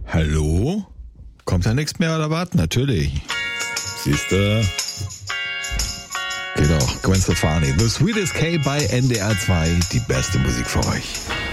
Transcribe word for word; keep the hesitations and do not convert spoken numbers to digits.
Hallo? Kommt da nichts mehr oder was? Natürlich. Siehste. Geht doch. Gwen Stefani. The Sweetest K bei N D R zwei. Die beste Musik für euch.